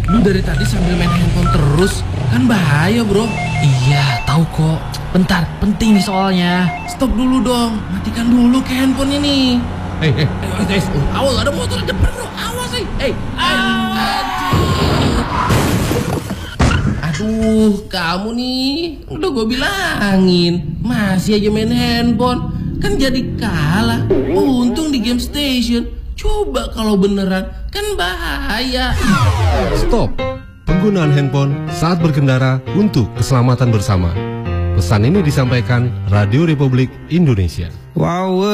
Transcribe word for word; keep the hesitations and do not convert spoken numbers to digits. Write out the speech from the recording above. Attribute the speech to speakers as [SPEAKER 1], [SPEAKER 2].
[SPEAKER 1] lu dari tadi sambil main handphone terus, kan bahaya bro.
[SPEAKER 2] Iya, tahu kok. Bentar, penting nih soalnya.
[SPEAKER 1] Stop dulu dong, matikan dulu ke handphone ini.
[SPEAKER 3] Hei, hei,
[SPEAKER 1] Eh, eh, oh, awas ada motor di depan bro, awas eh. Eh, aduh, kamu nih, udah gue bilangin, masih aja main handphone, kan jadi kalah. Untung di game station. Coba kalau beneran, kan bahaya.
[SPEAKER 3] stop. Penggunaan handphone saat berkendara untuk keselamatan bersama. Pesan ini disampaikan Radio Republik Indonesia.
[SPEAKER 4] Wow.